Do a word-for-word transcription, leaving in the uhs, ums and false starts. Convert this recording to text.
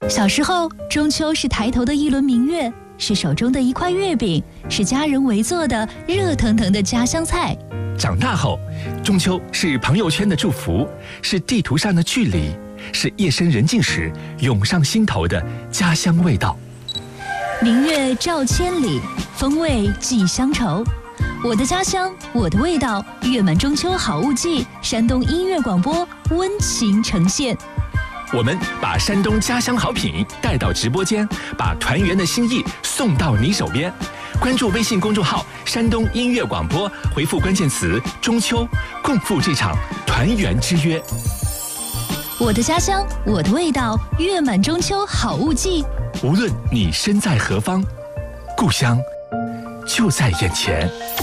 小时候，中秋是抬头的一轮明月，是手中的一块月饼，是家人围坐的热腾腾的家乡菜。 长大后，中秋是朋友圈的祝福，是地图上的距离，是夜深人静时涌上心头的家乡味道。 明月照千里，风味寄乡愁。我的家乡，我的味道，月满中秋好物季，山东音乐广播温情呈现。 我们把山东家乡好品带到直播间，把团圆的心意送到你手边。关注微信公众号山东音乐广播，回复关键词中秋，共赴这场团圆之约。 我的家乡，我的味道，月满中秋好物季。 无论你身在何方，故乡就在眼前。